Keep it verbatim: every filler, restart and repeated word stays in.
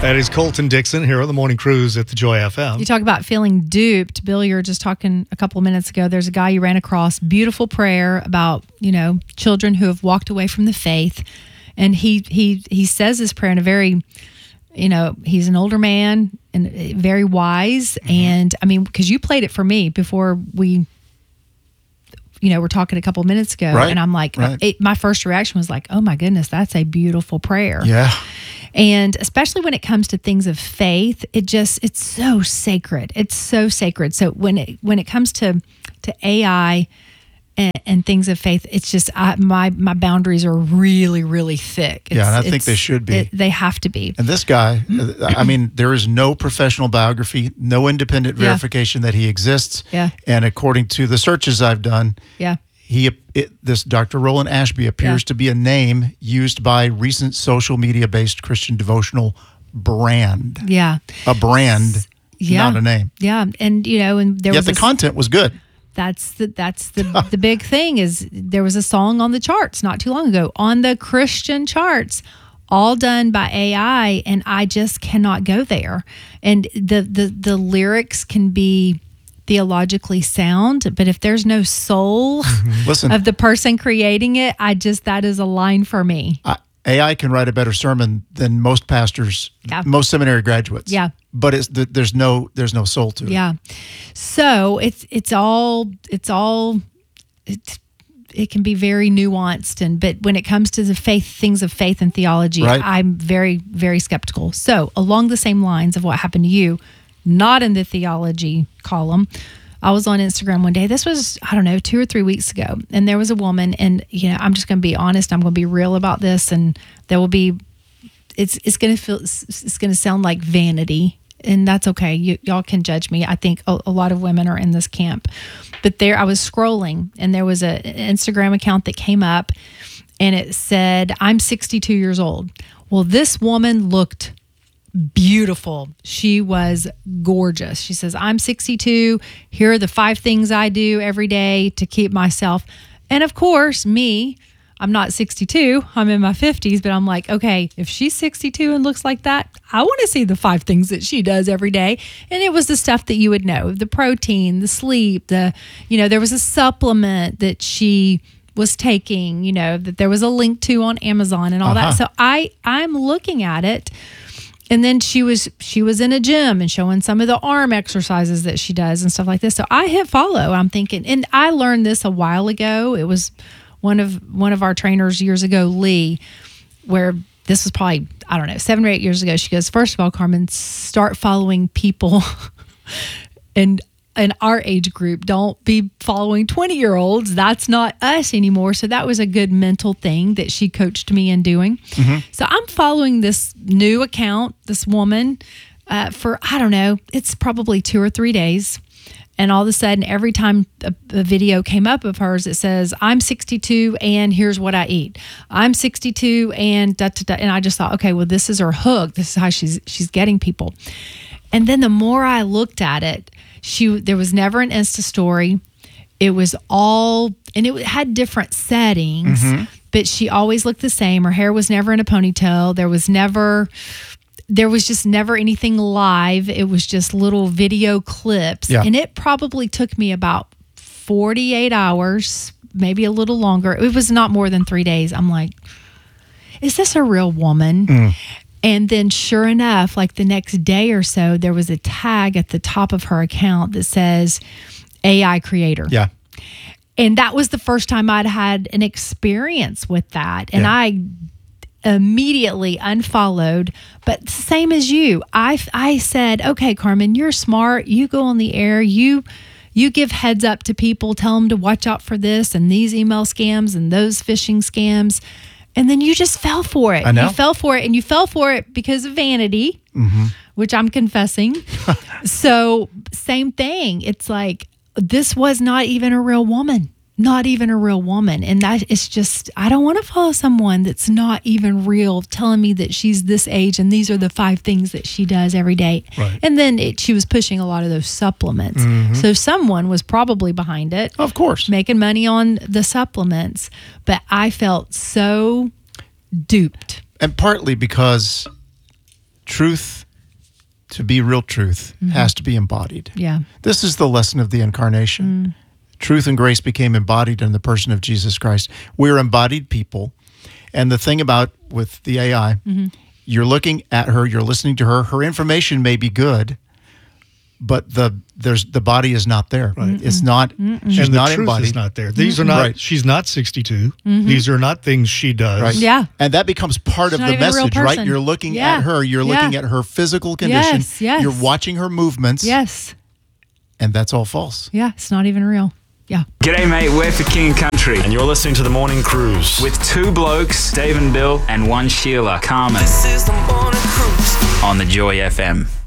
That is Colton Dixon here on the Morning Cruise at the Joy F M. You talk about feeling duped. Bill, you were just talking a couple of minutes ago. There's a guy you ran across, beautiful prayer about, you know, children who have walked away from the faith. And he he he says this prayer in a very, you know, he's an older man and very wise. Mm-hmm. And I mean, because you played it for me before we, you know, we're talking a couple of minutes ago. Right, and I'm like, right. it, my first reaction was like, oh my goodness, that's a beautiful prayer. Yeah. And especially when it comes to things of faith, it just, it's so sacred. It's so sacred. So when it, when it comes to, to A I and, and things of faith, it's just, I, my, my boundaries are really, really thick. It's, Yeah, and I it's- think they should be. it- they have to be. And this guy, I mean, there is no professional biography, no independent Yeah. verification that he exists. Yeah. And according to the searches I've done, Yeah. he it, this Doctor Roland Ashby appears Yeah. to be a name used by recent social media-based Christian devotional brand. Yeah. A brand, Yeah. not a name. Yeah. And, you know, and there Yet was the this- content was good. That's the that's the the big thing is there was a song on the charts not too long ago on the Christian charts, all done by A I, and I just cannot go there. And the the the lyrics can be theologically sound, but if there's no soul Listen, of the person creating it, I just that is a line for me. I, A I can write a better sermon than most pastors, Yeah. most seminary graduates. Yeah. But it's th- there's no there's no soul to it. Yeah. So it's it's all it's all it, it can be very nuanced, and but when it comes to the faith things of faith and theology, Right. I'm very very skeptical. So along the same lines of what happened to you, not in the theology column, I was on Instagram one day. This was, I don't know, two or three weeks ago, and there was a woman, and you know, I'm just going to be honest. I'm going to be real about this, and there will be. It's it's going to feel it's going to sound like vanity. And that's okay. You, y'all can judge me. I think a, a lot of women are in this camp. But there, I was scrolling, and there was a, an Instagram account that came up, and it said, I'm sixty-two years old. Well, this woman looked beautiful. She was gorgeous. She says, I'm sixty-two. Here are the five things I do every day to keep myself. And of course, me, I'm not sixty-two. I'm in my fifties, but I'm like, okay, if she's sixty-two and looks like that, I want to see the five things that she does every day. And it was the stuff that you would know, the protein, the sleep, the, you know, there was a supplement that she was taking, you know, that there was a link to on Amazon and all Uh-huh. that. So I, I'm looking at it. And then she was she was in a gym and showing some of the arm exercises that she does and stuff like this. So I hit follow. I'm thinking, and I learned this a while ago. It was one of one of our trainers years ago, Lee, where this was probably, I don't know, seven or eight years ago. She goes, first of all, Carmen, start following people and in our age group. Don't be following twenty-year-olds. That's not us anymore. So that was a good mental thing that she coached me in doing. Mm-hmm. So I'm following this new account, this woman, uh, for, I don't know, it's probably two or three days. And all of a sudden, every time a, a video came up of hers, it says, I'm sixty-two and here's what I eat. I'm sixty-two and da, da, da. And I just thought, okay, well, this is her hook. This is how she's she's getting people. And then the more I looked at it, she there was never an Insta story. It was all, and it had different settings, mm-hmm. but she always looked the same. Her hair was never in a ponytail. There was never... There was just never anything live. It was just little video clips. Yeah. And it probably took me about forty-eight hours, maybe a little longer. It was not more than three days. I'm like, is this a real woman? Mm. And then sure enough, like the next day or so, there was a tag at the top of her account that says A I creator. Yeah. And that was the first time I'd had an experience with that. And Yeah. I immediately unfollowed, but same as you, I, I said, okay, Carmen, you're smart. You go on the air. You, you give heads up to people, tell them to watch out for this and these email scams and those phishing scams. And then you just fell for it. I know. You fell for it, and you fell for it because of vanity, mm-hmm. which I'm confessing. So same thing. It's like, this was not even a real woman. Not even a real woman. And that is just, I don't want to follow someone that's not even real telling me that she's this age and these are the five things that she does every day. Right. And then it, she was pushing a lot of those supplements. Mm-hmm. So someone was probably behind it. Of course. Making money on the supplements. But I felt so duped. And partly because truth, to be real truth, Mm-hmm. has to be embodied. Yeah. This is the lesson of the incarnation. Mm. Truth and grace became embodied in the person of Jesus Christ. We're embodied people. And the thing about with the A I, Mm-hmm. you're looking at her, you're listening to her. Her information may be good, but the there's the body is not there. Right. It's not. She's and the not truth embodied. is not there. These are not. Right. She's not sixty-two. Mm-hmm. These are not things she does. Right. Yeah. And that becomes part She's of not the even a real message, right? person. You're looking Yeah. at her. You're Yeah. looking at her physical condition. Yes, yes. You're watching her movements. Yes. And that's all false. Yeah. It's not even real. Yeah. G'day, mate. We're for King Country. And you're listening to The Morning Cruise. With two blokes, Dave and Bill, and one Sheila, Carmen. This is the morning cruise. On the Joy F M.